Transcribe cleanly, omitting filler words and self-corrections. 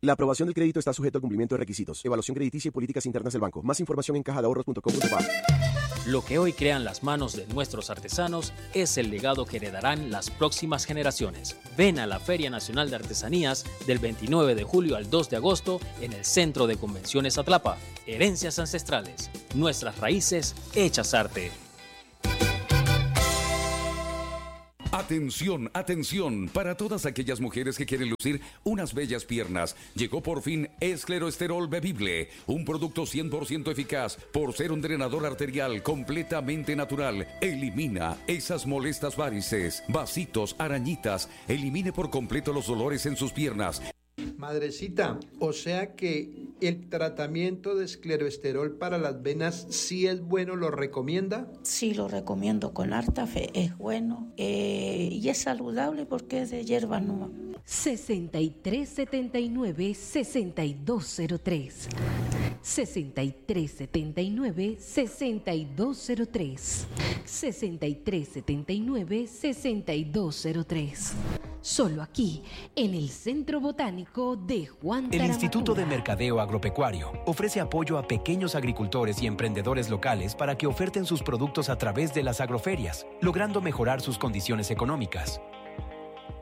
La aprobación del crédito está sujeto al cumplimiento de requisitos, evaluación crediticia y políticas internas del banco. Más información en cajadeahorros.com.pa. Lo que hoy crean las manos de nuestros artesanos es el legado que heredarán las próximas generaciones. Ven a la Feria Nacional de Artesanías del 29 de julio al 2 de agosto en el Centro de Convenciones Atlapa. Herencias ancestrales, nuestras raíces hechas arte. Atención, atención, para todas aquellas mujeres que quieren lucir unas bellas piernas. Llegó por fin Escleroesterol Bebible, un producto 100% eficaz por ser un drenador arterial completamente natural. Elimina esas molestas varices, vasitos, arañitas. Elimine por completo los dolores en sus piernas. Madrecita, o sea que el tratamiento de escleroesterol para las venas sí es bueno, ¿lo recomienda? Sí, lo recomiendo con harta fe, es bueno y es saludable porque es de hierba nueva. 6379-6203 6379-6203 6379-6203. Solo aquí, en el Centro Botánico de Juan El Tarabatúa. Instituto de Mercadeo Agropecuario ofrece apoyo a pequeños agricultores y emprendedores locales para que oferten sus productos a través de las agroferias, logrando mejorar sus condiciones económicas.